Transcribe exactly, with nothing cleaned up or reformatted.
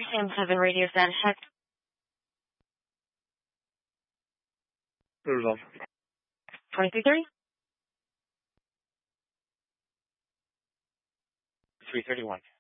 Sam seven radio status check. Resolve. twenty-three thirty? three thirty-one.